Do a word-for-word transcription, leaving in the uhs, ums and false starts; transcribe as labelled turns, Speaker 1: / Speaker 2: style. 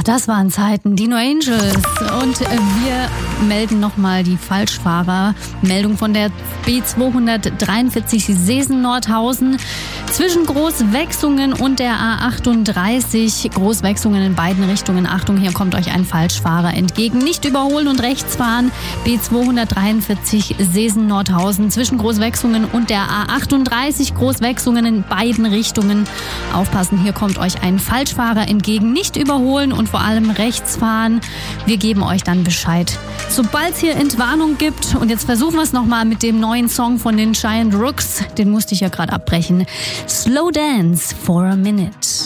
Speaker 1: Das waren Zeiten, die No Angels. Und wir melden nochmal die Falschfahrer. Meldung von der B zweihundertdreiundvierzig Seesen-Nordhausen. Zwischen Großwechsungen und der A achtunddreißig. Großwechsungen in beiden Richtungen. Achtung, hier kommt euch ein Falschfahrer entgegen. Nicht überholen und rechts fahren. B zweihundertdreiundvierzig Seesen-Nordhausen. Zwischen Großwechsungen und der A achtunddreißig. Großwechsungen in beiden Richtungen. Aufpassen, hier kommt euch ein Falschfahrer entgegen. Nicht überholen und vor allem rechts fahren. Wir geben euch dann Bescheid, sobald es hier Entwarnung gibt. Und jetzt versuchen wir es nochmal mit dem neuen Song von den Giant Rooks. Den musste ich ja gerade abbrechen. Slow Dance for a Minute.